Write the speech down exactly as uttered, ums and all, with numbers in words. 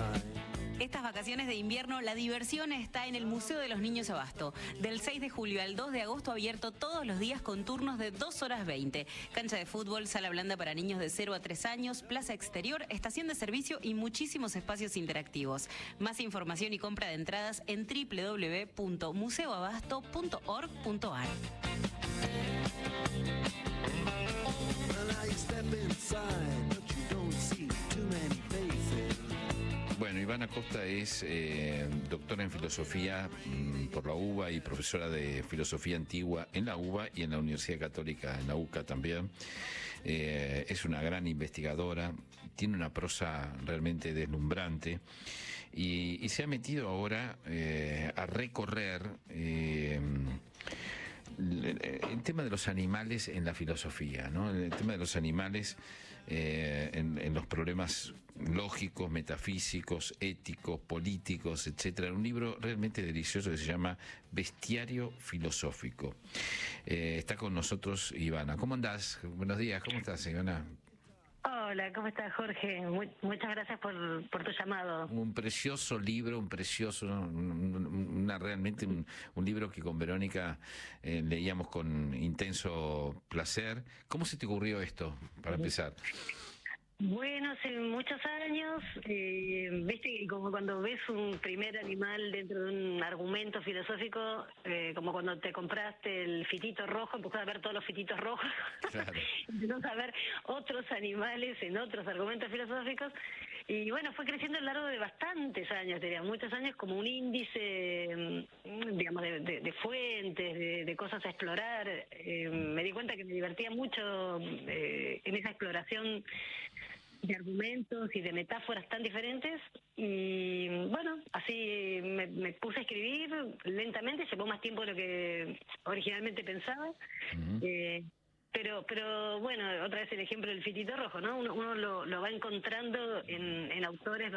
Estas vacaciones de invierno, la diversión está en el Museo de los Niños Abasto. Del seis de julio al dos de agosto, abierto todos los días con turnos de dos horas veinte. Cancha de fútbol, sala blanda para niños de cero a tres años, plaza exterior, estación de servicio y muchísimos espacios interactivos. Más información y compra de entradas en doble u doble u doble u punto museo abasto punto org punto ar. Bueno, Ivana Costa es eh, doctora en filosofía mmm, por la UBA y profesora de filosofía antigua en la UBA y en la Universidad Católica, en la UCA también. Eh, es una gran investigadora, tiene una prosa realmente deslumbrante y, y se ha metido ahora eh, a recorrer eh, el tema de los animales en la filosofía, ¿no? El tema de los animales eh, en, en los problemas lógicos, metafísicos, éticos, políticos, etcétera. Un libro realmente delicioso que se llama Bestiario Filosófico. Eh, está con nosotros Ivana. ¿Cómo andás? Buenos días. ¿Cómo estás, Ivana? Hola, ¿cómo estás, Jorge? Muy, muchas gracias por, por tu llamado. Un precioso libro, un precioso, una, realmente un, un libro que con Verónica eh, leíamos con intenso placer. ¿Cómo se te ocurrió esto, para empezar? Bueno, hace muchos años, eh, viste, como cuando ves un primer animal dentro de un argumento filosófico, eh, como cuando te compraste el fitito rojo, empezás a ver todos los fititos rojos, claro. Empezás a ver otros animales en otros argumentos filosóficos, y bueno, fue creciendo a lo largo de bastantes años, diría, muchos años, como un índice, digamos, de, de, de fuentes, de, de cosas a explorar. Eh, me di cuenta que me divertía mucho eh, en esa exploración de argumentos y de metáforas tan diferentes, y bueno, así me, me puse a escribir lentamente, llevó más tiempo de lo que originalmente pensaba, uh-huh. eh, pero pero bueno, otra vez el ejemplo del fitito rojo, ¿no? Uno, uno lo, lo va encontrando en, en autores